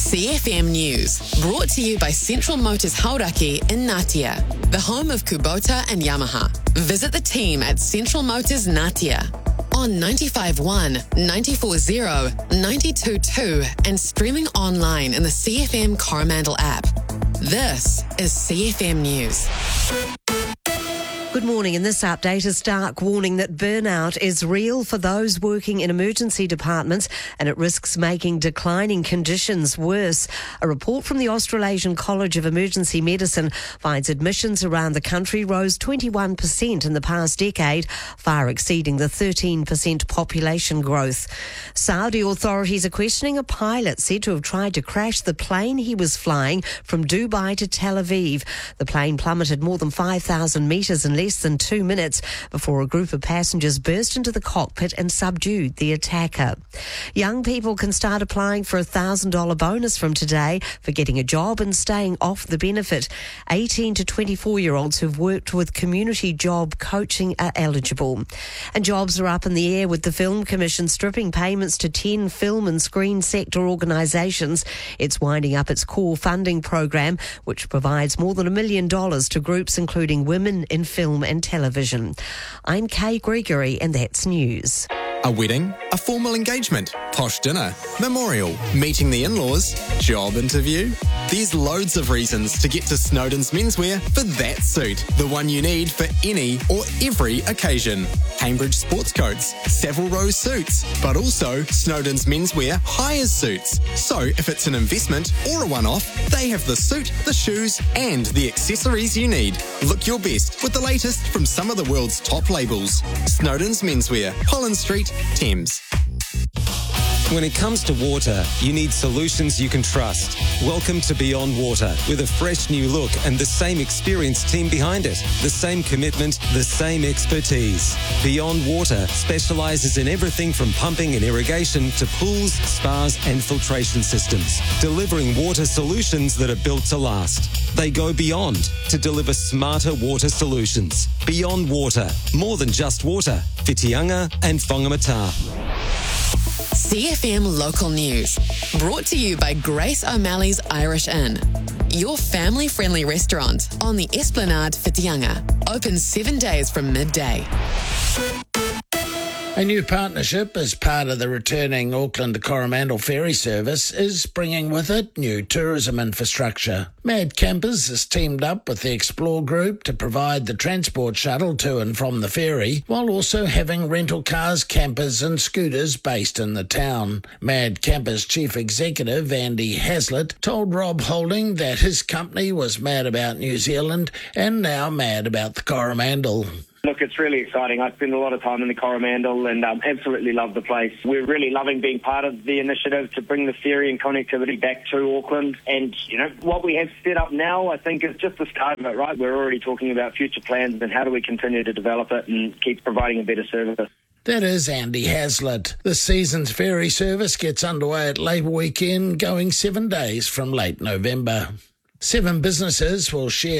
CFM News, brought to you by Central Motors Hauraki in Ngatea, the home of Kubota and Yamaha. Visit the team at Central Motors Ngatea on 95.1, 94.0, 92.2 and streaming online in the CFM Coromandel app. This is CFM News. Good morning. In this update, a stark warning that burnout is real for those working in emergency departments and it risks making declining conditions worse. A report from the Australasian College of Emergency Medicine finds admissions around the country rose 21% in the past decade, far exceeding the 13% population growth. Saudi authorities are questioning a pilot said to have tried to crash the plane he was flying from Dubai to Tel Aviv. The plane plummeted more than 5,000 metres in less than 2 minutes before a group of passengers burst into the cockpit and subdued the attacker. Young people can start applying for a $1,000 bonus from today for getting a job and staying off the benefit. 18 to 24-year-olds who've worked with community job coaching are eligible. And jobs are up in the air with the Film Commission stripping payments to 10 film and screen sector organisations. It's winding up its core funding program, which provides more than $1 million to groups including Women in Film and Television. I'm Kay Gregory and that's news. A wedding, a formal engagement, posh dinner, memorial, meeting the in-laws, job interview. There's loads of reasons to get to Snowden's Menswear for that suit, the one you need for any or every occasion. Cambridge sports coats, Savile Row suits, but also Snowden's Menswear hires suits. So if it's an investment or a one-off, they have the suit, the shoes and the accessories you need. Look your best with the latest from some of the world's top labels. Snowden's Menswear, Holland Street, Thames. When it comes to water, you need solutions you can trust. Welcome to Beyond Water, with a fresh new look and the same experienced team behind it. The same commitment, the same expertise. Beyond Water specialises in everything from pumping and irrigation to pools, spas and filtration systems, delivering water solutions that are built to last. They go beyond to deliver smarter water solutions. Beyond Water, more than just water. Whitianga and Whangamata. CFM Local News, brought to you by Grace O'Malley's Irish Inn, your family-friendly restaurant on the Esplanade Whitianga, open 7 days from midday. A new partnership as part of the returning Auckland to Coromandel ferry service is bringing with it new tourism infrastructure. Mad Campers has teamed up with the Explore Group to provide the transport shuttle to and from the ferry, while also having rental cars, campers and scooters based in the town. Mad Campers Chief Executive Andy Hazlitt told Rob Holding that his company was mad about New Zealand and now mad about the Coromandel. Look, it's really exciting. I spend a lot of time in the Coromandel and absolutely love the place. We're really loving being part of the initiative to bring the ferry and connectivity back to Auckland. And, you know, what we have set up now, I think, is just the start of it, right? We're already talking about future plans and how do we continue to develop it and keep providing a better service. That is Andy Hazlitt. This season's ferry service gets underway at Labour Weekend, going 7 days from late November. 7 businesses will share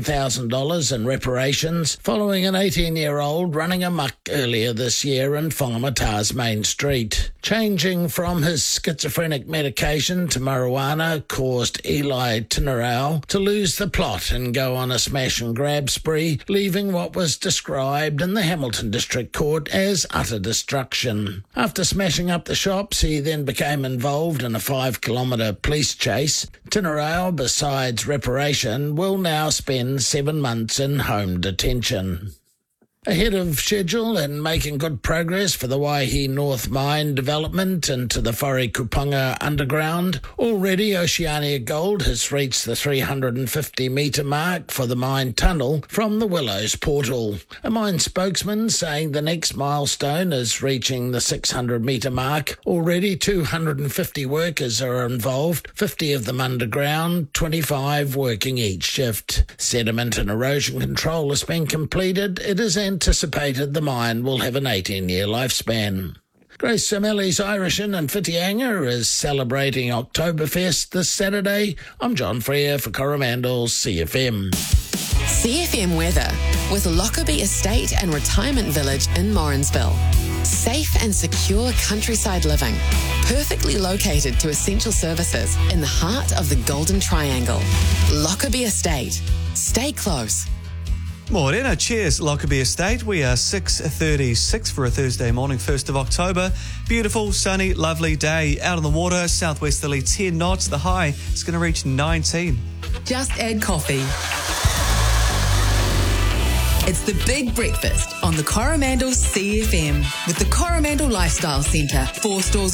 $7,000 in reparations following an 18-year-old running amok earlier this year in Whangamata's main street. Changing from his schizophrenic medication to marijuana caused Eli Tinarau to lose the plot and go on a smash and grab spree, leaving what was described in the Hamilton District Court as utter destruction. After smashing up the shops, he then became involved in a 5-kilometre police chase. Tinarau, besides reparation, will now spend 7 months in home detention. Ahead of schedule and making good progress for the Waihi North Mine development into the Wharekupanga underground, already Oceania Gold has reached the 350-metre mark for the mine tunnel from the Willows portal. A mine spokesman saying the next milestone is reaching the 600-metre mark. Already 250 workers are involved, 50 of them underground, 25 working each shift. Sediment and erosion control has been completed. It is anticipated the mine will have an 18-year lifespan. Grace O'Malley's Irish Inn in Whitianga is celebrating Oktoberfest this Saturday. I'm John Freer for Coromandel's CFM. CFM weather with Lockerbie Estate and Retirement Village in Morrinsville. Safe and secure countryside living, perfectly located to essential services in the heart of the Golden Triangle. Lockerbie Estate. Stay close. Morena, cheers, Lockerbie Estate. We are 6:36 for a Thursday morning, 1st of October. Beautiful, sunny, lovely day. Out on the water, southwesterly 10 knots. The high is going to reach 19. Just add coffee. It's the Big Breakfast on the Coromandel CFM with the Coromandel Lifestyle Centre. 4 stores